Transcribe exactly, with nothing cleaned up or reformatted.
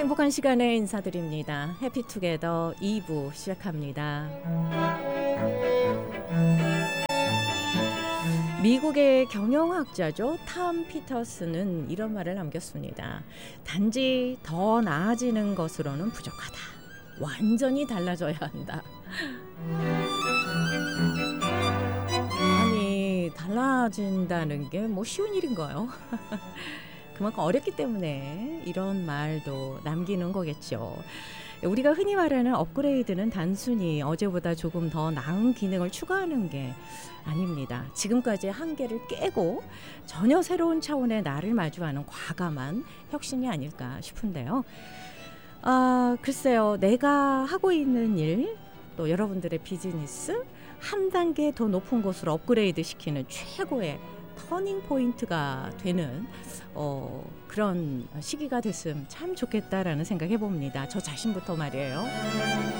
행복한 시간에 인사드립니다. 해피투게더 이 부 시작합니다. 미국의 경영학자죠. 탐 피터스는 이런 말을 남겼습니다. 단지 더 나아지는 것으로는 부족하다. 완전히 달라져야 한다. 아니, 달라진다는 게 뭐 쉬운 일인가요? 그만큼 어렵기 때문에 이런 말도 남기는 거겠죠. 우리가 흔히 말하는 업그레이드는 단순히 어제보다 조금 더 나은 기능을 추가하는 게 아닙니다. 지금까지의 한계를 깨고 전혀 새로운 차원의 나를 마주하는 과감한 혁신이 아닐까 싶은데요. 아, 글쎄요. 내가 하고 있는 일, 또 여러분들의 비즈니스 한 단계 더 높은 곳으로 업그레이드 시키는 최고의 터닝 포인트가 되는 어, 그런 시기가 됐으면 참 좋겠다라는 생각 해봅니다. 저 자신부터 말이에요.